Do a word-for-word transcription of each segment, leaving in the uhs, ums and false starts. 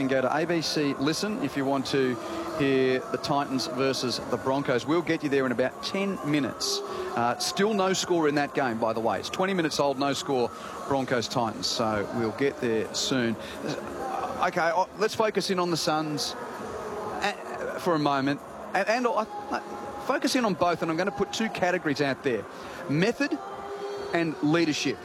can go to A B C Listen if you want to hear the Titans versus the Broncos. We'll get you there in about ten minutes. Uh, still no score in that game, by the way. It's twenty minutes old, no score, Broncos-Titans. So we'll get there soon. Okay, let's focus in on the Suns for a moment. And, and uh, focus in on both, and I'm going to put two categories out there. Method and leadership.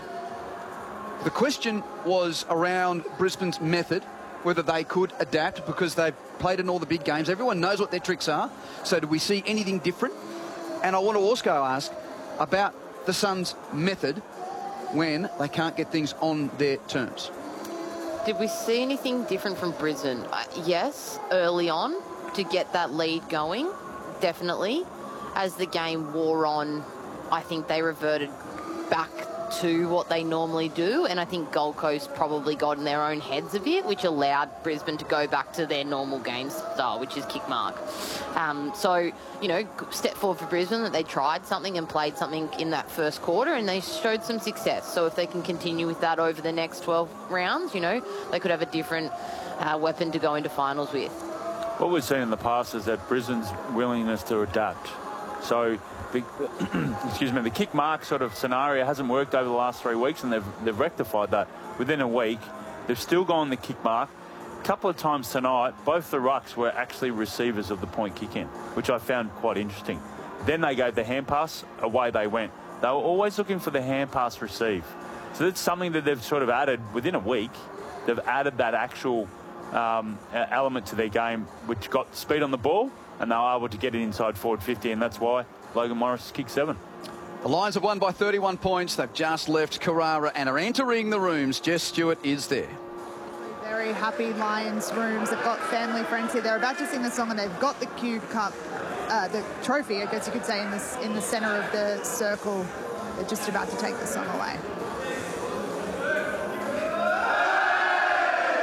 The question was around Brisbane's method, whether they could adapt because they've played in all the big games. Everyone knows what their tricks are. So do we see anything different? And I want to also ask about the Suns' method when they can't get things on their terms. Did we see anything different from Brisbane? Uh, yes, early on to get that lead going, definitely. As the game wore on, I think they reverted back to what they normally do, and I think Gold Coast probably got in their own heads a bit, which allowed Brisbane to go back to their normal game style, which is kick mark. Um, so, you know, step forward for Brisbane that they tried something and played something in that first quarter, and they showed some success. So if they can continue with that over the next twelve rounds, you know, they could have a different uh, weapon to go into finals with. What we've seen in the past is that Brisbane's willingness to adapt. So, the, excuse me, the kick mark sort of scenario hasn't worked over the last three weeks, and they've they've rectified that within a week. They've still gone the kick mark. A couple of times tonight, both the rucks were actually receivers of the point kick in, which I found quite interesting. Then they gave the hand pass, away they went. They were always looking for the hand pass receive. So that's something that they've sort of added within a week. They've added that actual um, element to their game, which got speed on the ball, and they were able to get it inside forward fifty, and that's why Logan Morris kicked seven. The Lions have won by thirty-one points. They've just left Carrara and are entering the rooms. Jess Stewart is there. Very happy Lions rooms. They've got family friends here. They're about to sing the song, and they've got the Cube Cup, uh, the trophy, I guess you could say, in the, in the centre of the circle. They're just about to take the song away.